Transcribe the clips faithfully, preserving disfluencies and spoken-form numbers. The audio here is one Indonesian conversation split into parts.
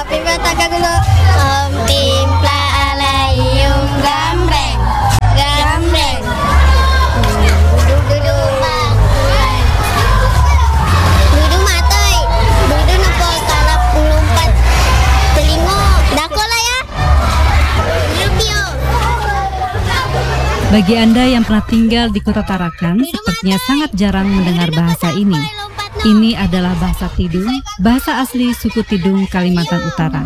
Tiba-tiba dulu. Om timpla alayum gambreng, gambreng. Dudu makulan. Dudu matoy. Dudu nopo kalap lompat telingo. Dako lah ya. Yupio. Bagi Anda yang pernah tinggal di Kota Tarakan, sepertinya sangat jarang mendengar bahasa ini. Ini adalah bahasa Tidung, bahasa asli suku Tidung Kalimantan Utara.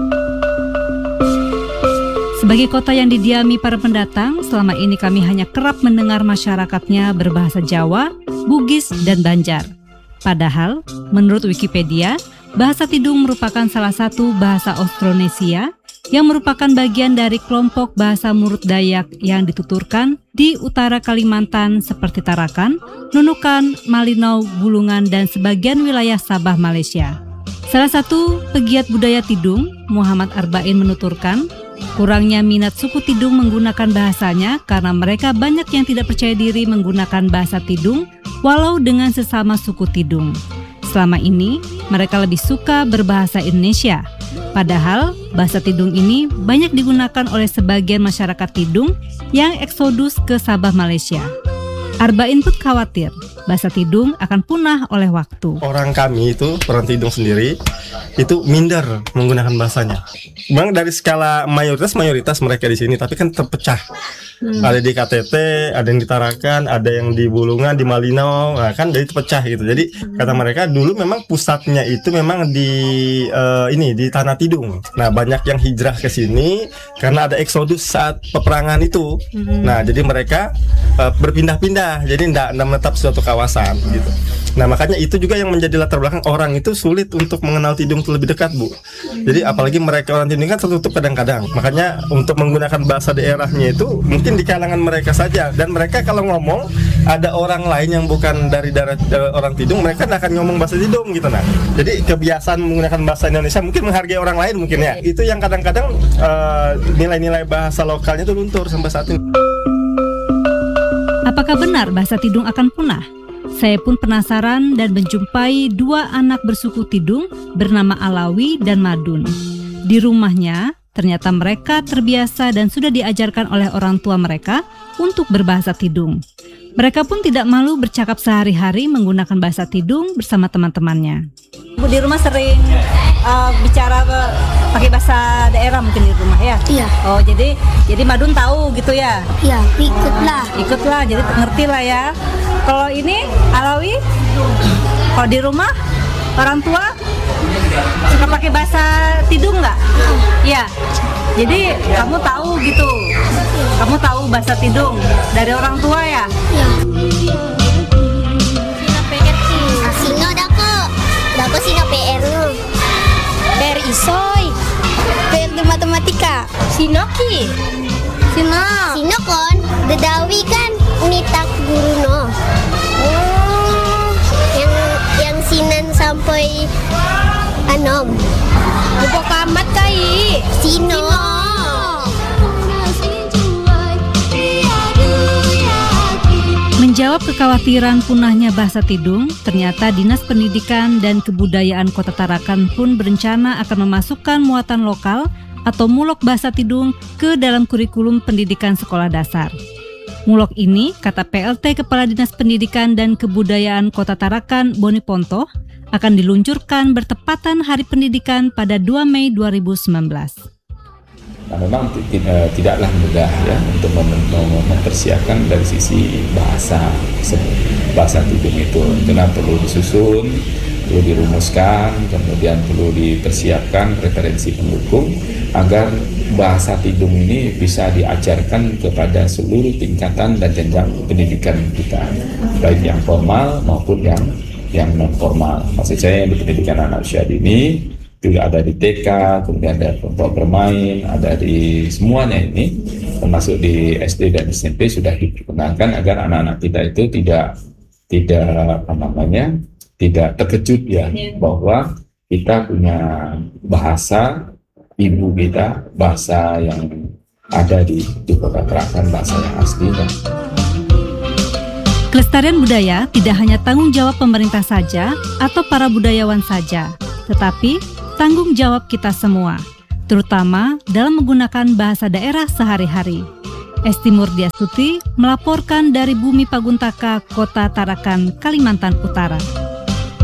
Sebagai kota yang didiami para pendatang, selama ini kami hanya kerap mendengar masyarakatnya berbahasa Jawa, Bugis, dan Banjar. Padahal, menurut Wikipedia, bahasa Tidung merupakan salah satu bahasa Austronesia yang merupakan bagian dari kelompok bahasa Murut Dayak yang dituturkan di utara Kalimantan seperti Tarakan, Nunukan, Malinau, Bulungan, dan sebagian wilayah Sabah, Malaysia. Salah satu pegiat budaya Tidung, Muhammad Arba'in, menuturkan, kurangnya minat suku Tidung menggunakan bahasanya karena mereka banyak yang tidak percaya diri menggunakan bahasa Tidung walau dengan sesama suku Tidung. Selama ini, mereka lebih suka berbahasa Indonesia. Padahal, bahasa Tidung ini banyak digunakan oleh sebagian masyarakat Tidung yang eksodus ke Sabah, Malaysia. Arba'in pun khawatir bahasa Tidung akan punah oleh waktu. Orang kami itu, orang Tidung sendiri, itu minder menggunakan bahasanya. Memang dari skala mayoritas-mayoritas mereka di sini, tapi kan terpecah. Hmm. Ada di K T T, ada yang di Tarakan, ada yang di Bulungan, di Malinau, nah kan jadi terpecah gitu. Jadi hmm. kata mereka dulu memang pusatnya itu memang di uh, ini di Tanah Tidung. Nah banyak yang hijrah ke sini karena ada eksodus saat peperangan itu. Hmm. Nah jadi mereka uh, berpindah-pindah, jadi tidak menetap suatu kawasan gitu. Nah makanya itu juga yang menjadi latar belakang orang itu sulit untuk mengenal Tidung lebih dekat, Bu. Jadi apalagi mereka orang Tidung kan tertutup kadang-kadang. Makanya untuk menggunakan bahasa daerahnya itu mungkin di kalangan mereka saja, dan mereka kalau ngomong ada orang lain yang bukan dari daerah orang Tidung, mereka akan ngomong bahasa Tidung gitu. Nah jadi kebiasaan menggunakan bahasa Indonesia mungkin menghargai orang lain mungkin ya, itu yang kadang-kadang uh, nilai-nilai bahasa lokalnya itu luntur sampai saat ini. Apakah benar bahasa Tidung akan punah? Saya pun penasaran dan menjumpai dua anak bersuku Tidung bernama Alawi dan Madun. Di rumahnya, ternyata mereka terbiasa dan sudah diajarkan oleh orang tua mereka untuk berbahasa Tidung. Mereka pun tidak malu bercakap sehari-hari menggunakan bahasa Tidung bersama teman-temannya. Di rumah sering uh, bicara uh, pakai bahasa daerah mungkin di rumah ya? Iya. Oh jadi jadi Madun tahu gitu ya? Iya, ikutlah. Uh, ikutlah, jadi ngerti lah ya. Kalau ini Alawi, kalau di rumah orang tua suka pakai bahasa Tidung nggak? Iya. Jadi kamu tahu gitu, kamu tahu bahasa Tidung dari orang tua ya? Iya. Sino dako, dako sino P R nu. P R isoy, P R di matematika. Sino ki, sino. Sino kon, dedawi kan mitak guru no. Oh, yang yang sinan sampai anom. Buka kamat kai. Sino. Menjawab kekhawatiran punahnya bahasa Tidung, ternyata Dinas Pendidikan dan Kebudayaan Kota Tarakan pun berencana akan memasukkan muatan lokal atau mulok bahasa Tidung ke dalam kurikulum pendidikan sekolah dasar. Mulok ini, kata P L T Kepala Dinas Pendidikan dan Kebudayaan Kota Tarakan, Boni Ponto, akan diluncurkan bertepatan Hari Pendidikan pada dua Mei dua ribu sembilan belas. Nah, memang tidaklah mudah ya untuk mempersiapkan dari sisi bahasa bahasa Tidung itu. Karena perlu disusun, perlu dirumuskan, kemudian perlu dipersiapkan referensi pendukung agar bahasa Tidung ini bisa diajarkan kepada seluruh tingkatan dan jenjang pendidikan kita, baik yang formal maupun yang yang non formal. Maksud saya di pendidikan anak usia dini juga ada di T K, kemudian ada kelompok bermain, ada di semuanya ini, termasuk di S D dan S M P sudah diperkenalkan agar anak-anak kita itu tidak tidak apa namanya tidak terkejut ya bahwa kita punya bahasa ibu kita, bahasa yang ada di, di Kota Tarakan, bahasa yang asli. Kelestarian budaya tidak hanya tanggung jawab pemerintah saja atau para budayawan saja, tetapi tanggung jawab kita semua, terutama dalam menggunakan bahasa daerah sehari-hari. Esti Murdiastuti melaporkan dari Bumi Paguntaka, Kota Tarakan, Kalimantan Utara.